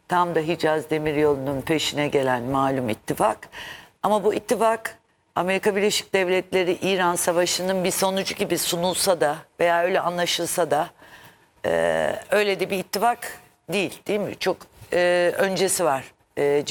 tam da Hicaz Demiryolu'nun peşine gelen malum ittifak. Ama bu ittifak Amerika Birleşik Devletleri İran Savaşı'nın bir sonucu gibi sunulsa da veya öyle anlaşılsa da öyle de bir ittifak değil mi? Çok öncesi var.